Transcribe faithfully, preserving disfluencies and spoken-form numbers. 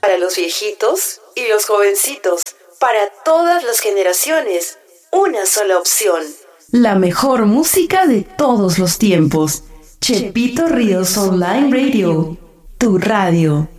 Para los viejitos y los jovencitos, para todas las generaciones, una sola opción. La mejor música de todos los tiempos. Chepito Ríos Online Radio, tu radio.